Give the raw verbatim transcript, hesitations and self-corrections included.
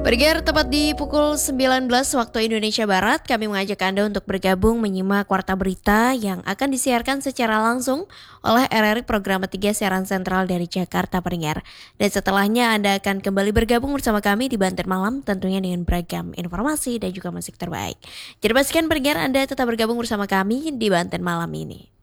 Bergerak tepat di pukul sembilan belas waktu Indonesia Barat, kami mengajak Anda untuk bergabung menyimak Warta Berita yang akan disiarkan secara langsung oleh R R I Program tiga Siaran Sentral dari Jakarta Pendengar. Dan setelahnya Anda akan kembali bergabung bersama kami di Banten Malam, tentunya dengan beragam informasi dan juga musik terbaik. Jadi pastikan pendengar Anda tetap bergabung bersama kami di Banten Malam ini.